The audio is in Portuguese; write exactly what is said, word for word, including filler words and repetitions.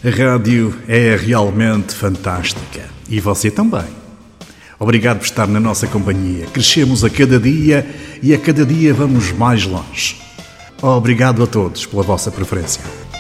A rádio é realmente fantástica. E você também. Obrigado por estar na nossa companhia. Crescemos a cada dia e a cada dia vamos mais longe. Obrigado a todos pela vossa preferência.